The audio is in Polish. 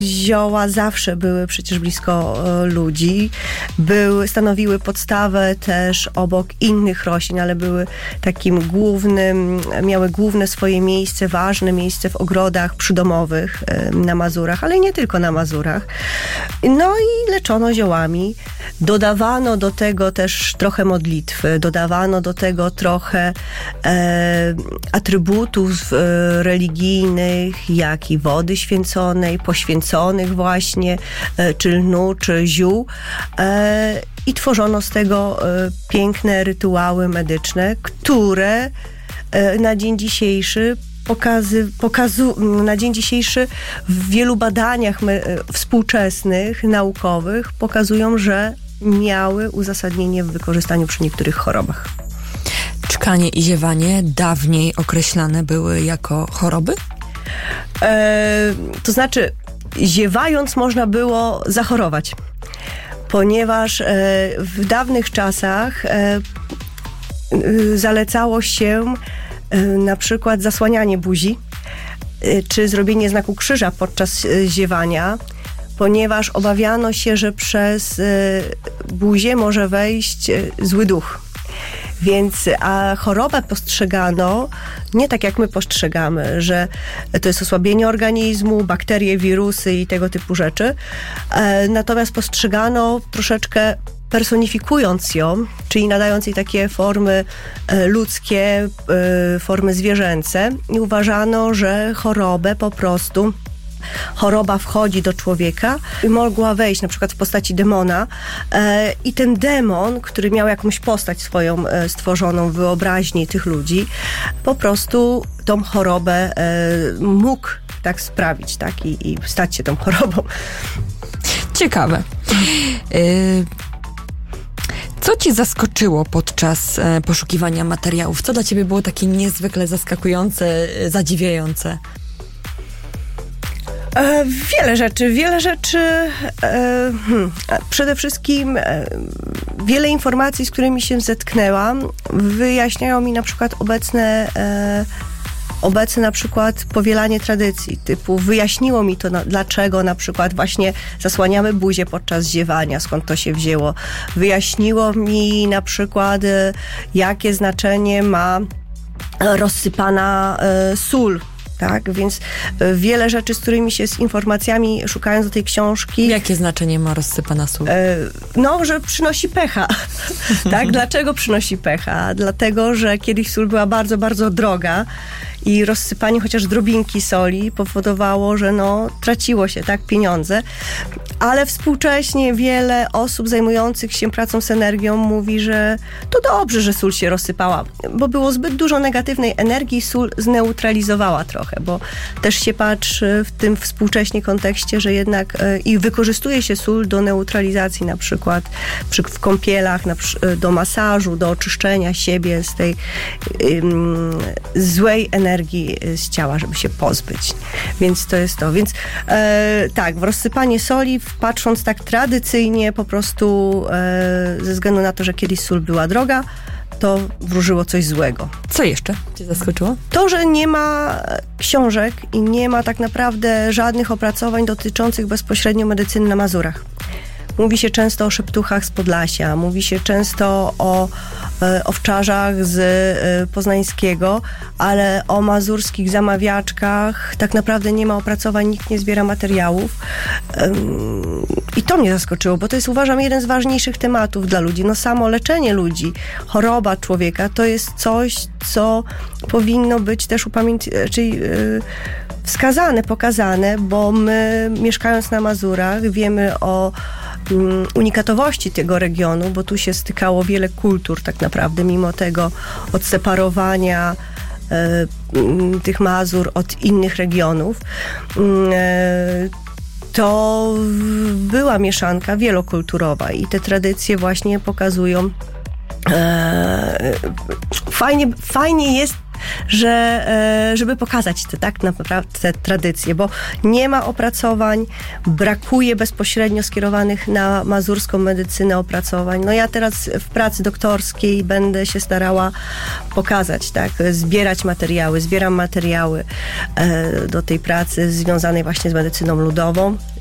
Zioła zawsze były przecież blisko ludzi, stanowiły podstawę też obok innych roślin, ale były takim miały główne swoje miejsce, ważne miejsce w ogrodach przydomowych na Mazurach, ale nie tylko na Mazurach. No i leczono ziołami. Dodawano do tego też trochę modlitwy, dodawano do tego trochę atrybutów religijnych, jak i wody święconej, poświęconych właśnie, czy lnu, czy ziół. I tworzono z tego piękne rytuały medyczne, które na dzień dzisiejszy w wielu badaniach współczesnych, naukowych pokazują, że miały uzasadnienie w wykorzystaniu przy niektórych chorobach. Czkanie i ziewanie dawniej określane były jako choroby? To znaczy, ziewając można było zachorować, ponieważ w dawnych czasach zalecało się na przykład zasłanianie buzi, czy zrobienie znaku krzyża podczas ziewania, ponieważ obawiano się, że przez buzię może wejść zły duch. A chorobę postrzegano nie tak, jak my postrzegamy, że to jest osłabienie organizmu, bakterie, wirusy i tego typu rzeczy. Natomiast postrzegano troszeczkę personifikując ją, czyli nadając jej takie formy ludzkie, formy zwierzęce, i uważano, że choroba wchodzi do człowieka i mogła wejść na przykład w postaci demona i ten demon, który miał jakąś postać swoją stworzoną w wyobraźni tych ludzi, po prostu tą chorobę mógł tak sprawić, tak? I stać się tą chorobą. Ciekawe. Co cię zaskoczyło podczas poszukiwania materiałów? Co dla ciebie było takie niezwykle zaskakujące, zadziwiające? Wiele rzeczy. Przede wszystkim wiele informacji, z którymi się zetknęłam, wyjaśniają mi na przykład obecne na przykład powielanie tradycji, typu wyjaśniło mi to, dlaczego na przykład właśnie zasłaniamy buzię podczas ziewania, skąd to się wzięło. Wyjaśniło mi na przykład, jakie znaczenie ma rozsypana sól. Tak, więc wiele rzeczy, z informacjami, szukając do tej książki... Jakie znaczenie ma rozsypana sól? Że przynosi pecha. Tak, dlaczego przynosi pecha? Dlatego, że kiedyś sól była bardzo, bardzo droga i rozsypanie chociaż drobinki soli powodowało, że traciło się pieniądze. Ale współcześnie wiele osób zajmujących się pracą z energią mówi, że to dobrze, że sól się rozsypała, bo było zbyt dużo negatywnej energii, sól zneutralizowała trochę, bo też się patrzy w tym współcześnie kontekście, że jednak i wykorzystuje się sól do neutralizacji na przykład w kąpielach, do masażu, do oczyszczenia siebie z tej złej energii z ciała, żeby się pozbyć. Więc to jest to. Więc w rozsypanie soli, patrząc tak tradycyjnie, po prostu ze względu na to, że kiedyś sól była droga, to wróżyło coś złego. Co jeszcze cię zaskoczyło? To, że nie ma książek i nie ma tak naprawdę żadnych opracowań dotyczących bezpośrednio medycyny na Mazurach. Mówi się często o szeptuchach z Podlasia, mówi się często o owczarzach z Poznańskiego, ale o mazurskich zamawiaczkach tak naprawdę nie ma opracowań, nikt nie zbiera materiałów. I to mnie zaskoczyło, bo to jest, uważam, jeden z ważniejszych tematów dla ludzi. Samo leczenie ludzi, choroba człowieka, to jest coś, co powinno być też wskazane, pokazane, bo my, mieszkając na Mazurach, wiemy o unikatowości tego regionu, bo tu się stykało wiele kultur tak naprawdę, mimo tego odseparowania tych Mazur od innych regionów. To była mieszanka wielokulturowa i te tradycje właśnie pokazują. Fajnie jest żeby pokazać te, tak naprawdę te tradycje, bo nie ma opracowań, brakuje bezpośrednio skierowanych na mazurską medycynę opracowań. No ja teraz w pracy doktorskiej będę się starała pokazać, tak, zbieram materiały do tej pracy związanej właśnie z medycyną ludową.